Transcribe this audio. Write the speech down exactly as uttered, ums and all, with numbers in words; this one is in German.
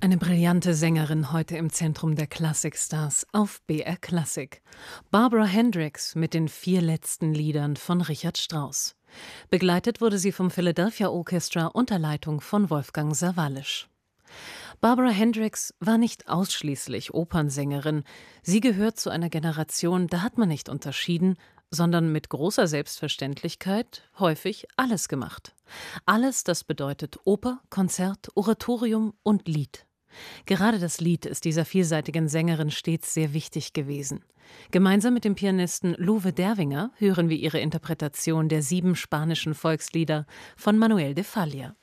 Eine brillante Sängerin heute im Zentrum der Klassikstars auf B R Klassik. Barbara Hendricks mit den vier letzten Liedern von Richard Strauss. Begleitet wurde sie vom Philadelphia Orchestra unter Leitung von Wolfgang Sawallisch. Barbara Hendricks war nicht ausschließlich Opernsängerin. Sie gehört zu einer Generation, da hat man nicht unterschieden, sondern mit großer Selbstverständlichkeit häufig alles gemacht. Alles, das bedeutet Oper, Konzert, Oratorium und Lied. Gerade das Lied ist dieser vielseitigen Sängerin stets sehr wichtig gewesen. Gemeinsam mit dem Pianisten Lowe Derwinger hören wir ihre Interpretation der sieben spanischen Volkslieder von Manuel de Falla.